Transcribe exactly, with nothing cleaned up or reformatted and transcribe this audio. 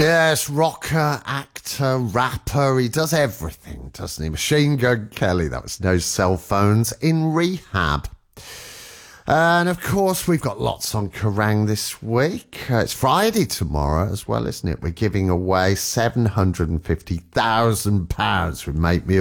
Yes, rocker, actor, rapper, he does everything, doesn't he? Machine Gun Kelly, that was No Cell Phones, in rehab. And of course, we've got lots on Kerrang this week. Uh, it's Friday tomorrow as well, isn't it? We're giving away seven hundred fifty thousand pounds with Make Me